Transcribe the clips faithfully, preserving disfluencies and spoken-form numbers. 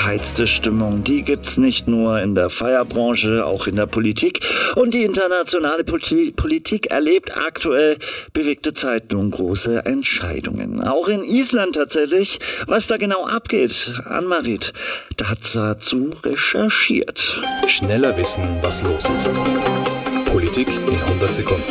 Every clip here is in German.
aufgeheizte Stimmung, die gibt's nicht nur in der Feierbranche, auch in der Politik. Und die internationale Poli- Politik erlebt aktuell bewegte Zeiten und große Entscheidungen. Auch in Island tatsächlich. Was da genau abgeht, Ann-Marit, da hat dazu recherchiert. Schneller wissen, was los ist. Politik in hundert Sekunden.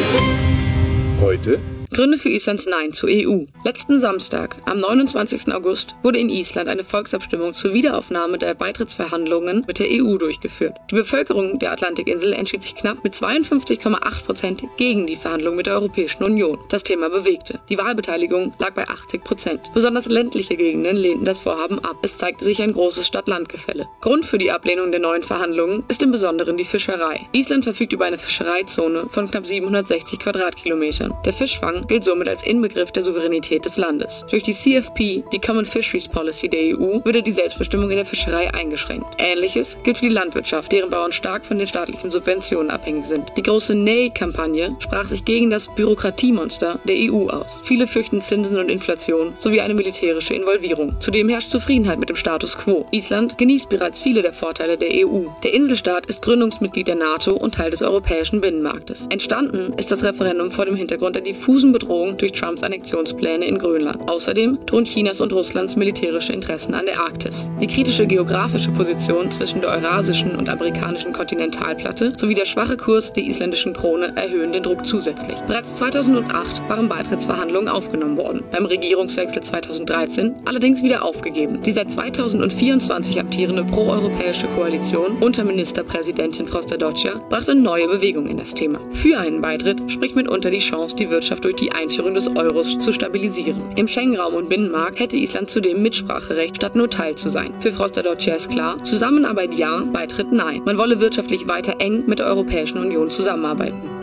Heute Gründe für Islands Nein zur E U. Letzten Samstag, am neunundzwanzigsten August, wurde in Island eine Volksabstimmung zur Wiederaufnahme der Beitrittsverhandlungen mit der E U durchgeführt. Die Bevölkerung der Atlantikinsel entschied sich knapp mit zweiundfünfzig Komma acht Prozent gegen die Verhandlungen mit der Europäischen Union. Das Thema bewegte. Die Wahlbeteiligung lag bei achtzig Prozent. Besonders ländliche Gegenden lehnten das Vorhaben ab. Es zeigte sich ein großes Stadt-Land-Gefälle. Grund für die Ablehnung der neuen Verhandlungen ist im Besonderen die Fischerei. Island verfügt über eine Fischereizone von knapp siebenhundertsechzig Quadratkilometern. Der Fischfang gilt somit als Inbegriff der Souveränität des Landes. Durch die C F P, die Common Fisheries Policy der E U, würde die Selbstbestimmung in der Fischerei eingeschränkt. Ähnliches gilt für die Landwirtschaft, deren Bauern stark von den staatlichen Subventionen abhängig sind. Die große Nay-Kampagne sprach sich gegen das Bürokratiemonster der E U aus. Viele fürchten Zinsen und Inflation sowie eine militärische Involvierung. Zudem herrscht Zufriedenheit mit dem Status quo. Island genießt bereits viele der Vorteile der E U. Der Inselstaat ist Gründungsmitglied der NATO und Teil des europäischen Binnenmarktes. Entstanden ist das Referendum vor dem Hintergrund der diffusen Bedrohung durch Trumps Annexionspläne in Grönland. Außerdem drohen Chinas und Russlands militärische Interessen an der Arktis. Die kritische geografische Position zwischen der eurasischen und amerikanischen Kontinentalplatte sowie der schwache Kurs der isländischen Krone erhöhen den Druck zusätzlich. Bereits zweitausendacht waren Beitrittsverhandlungen aufgenommen worden, beim Regierungswechsel zweitausenddreizehn allerdings wieder aufgegeben. Die seit zweitausendvierundzwanzig amtierende proeuropäische Koalition unter Ministerpräsidentin Frostadottir brachte neue Bewegung in das Thema. Für einen Beitritt spricht mitunter die Chance, die Wirtschaft durch die Einführung des Euros zu stabilisieren. Im Schengen-Raum und Binnenmarkt hätte Island zudem Mitspracherecht, statt nur Teil zu sein. Für Frostadottir ist klar, Zusammenarbeit ja, Beitritt nein. Man wolle wirtschaftlich weiter eng mit der Europäischen Union zusammenarbeiten.